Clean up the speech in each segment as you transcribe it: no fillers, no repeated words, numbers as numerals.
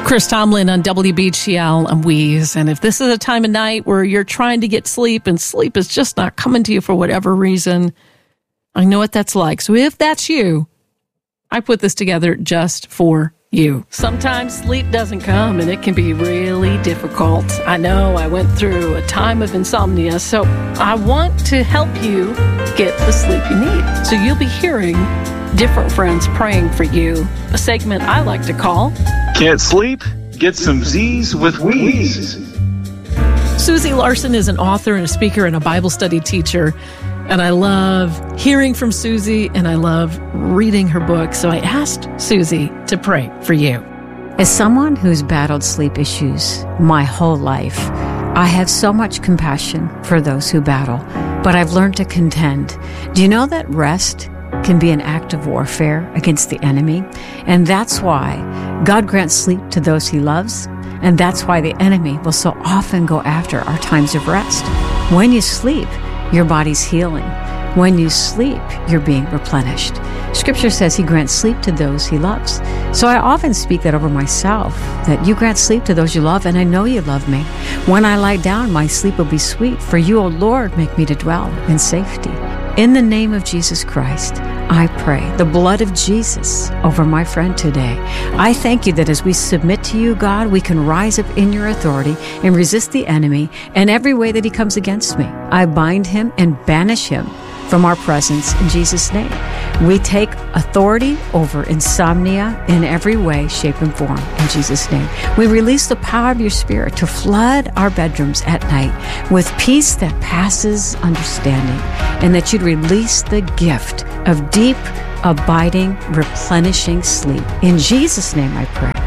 Chris Tomlin on WBGL and Wheeze. And if this is a time of night where you're trying to get sleep and sleep is just not coming to you for whatever reason, I know what that's like. So if that's you, I put this together just for you. Sometimes sleep doesn't come and it can be really difficult. I know I went through a time of insomnia, so I want to help you get the sleep you need. So you'll be hearing different friends praying for you, a segment I like to call Can't Sleep? Get some Z's with Wheeze. Susie Larson is an author and a speaker and a Bible study teacher, and I love hearing from Susie and I love reading her book. So I asked Susie to pray for you. As someone who's battled sleep issues my whole life, I have so much compassion for those who battle, but I've learned to contend. Do you know that rest can be an act of warfare against the enemy? And that's why God grants sleep to those he loves, and that's why the enemy will so often go after our times of rest. When you sleep, your body's healing. When you sleep, you're being replenished. Scripture says he grants sleep to those he loves. So I often speak that over myself, that you grant sleep to those you love, and I know you love me. When I lie down, my sleep will be sweet. For you, O Lord, make me to dwell in safety. In the name of Jesus Christ, I pray the blood of Jesus over my friend today. I thank you that as we submit to you, God, we can rise up in your authority and resist the enemy in every way that he comes against me. I bind him and banish him from our presence in Jesus' name. We take authority over insomnia in every way, shape, and form in Jesus' name. We release the power of your Spirit to flood our bedrooms at night with peace that passes understanding, and that you'd release the gift of deep, abiding, replenishing sleep. In Jesus' name I pray.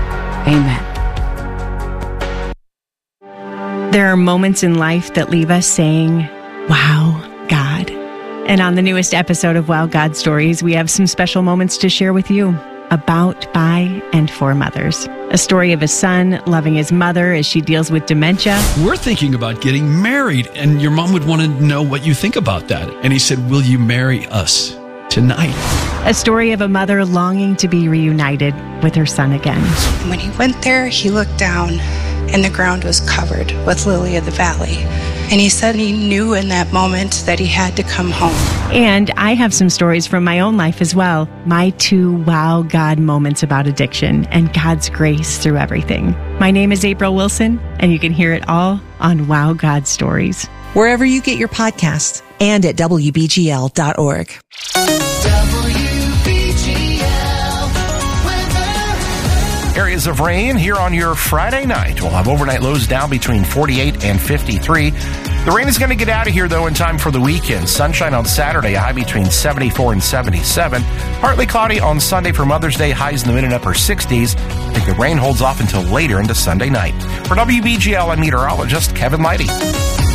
Amen. There are moments in life that leave us saying, wow, God. And on the newest episode of Wow God Stories, we have some special moments to share with you about, by, and for mothers. A story of a son loving his mother as she deals with dementia. We're thinking about getting married, and your mom would want to know what you think about that. And he said, will you marry us tonight? A story of a mother longing to be reunited with her son again. When he went there, he looked down, and the ground was covered with lily of the valley. And he said he knew in that moment that he had to come home. And I have some stories from my own life as well. My 2 wow God moments about addiction and God's grace through everything. My name is April Wilson, and you can hear it all on Wow God Stories. Wherever you get your podcasts and at WBGL.org. Areas of rain here on your Friday night. We'll have overnight lows down between 48 and 53. The rain is going to get out of here, though, in time for the weekend. Sunshine on Saturday, a high between 74 and 77. Partly cloudy on Sunday for Mother's Day, highs in the mid and upper 60s. I think the rain holds off until later into Sunday night. For WBGL, I'm meteorologist Kevin Leidy.